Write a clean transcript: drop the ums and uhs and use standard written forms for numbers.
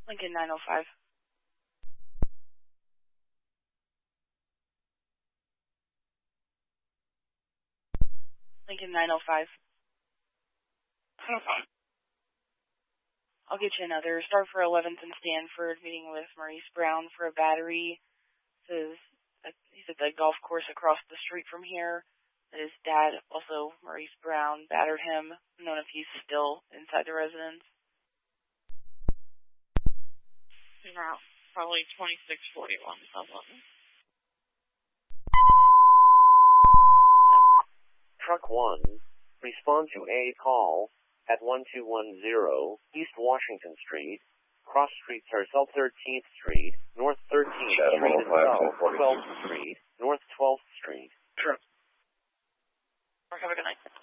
Lincoln 905. Lincoln 905. I'll get you another. Start for 11th and Stanford, meeting with Maurice Brown for a battery. Says he's at the golf course across the street from here. His dad, also Maurice Brown, battered him. Known if he's still inside the residence. Route probably 2641 something. Truck 1, respond to a call at 1210 East Washington Street. Cross streets are South 13th Street, North 13th Street, and South 12th Street, North 12th Street. Sure. Have a good night.